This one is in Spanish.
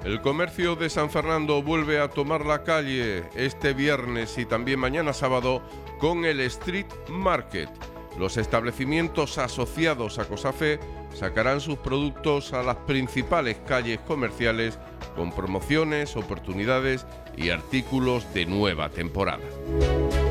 El comercio de San Fernando vuelve a tomar la calle este viernes y también mañana sábado con el Street Market. Los establecimientos asociados a COSAFE sacarán sus productos a las principales calles comerciales con promociones, oportunidades y artículos de nueva temporada.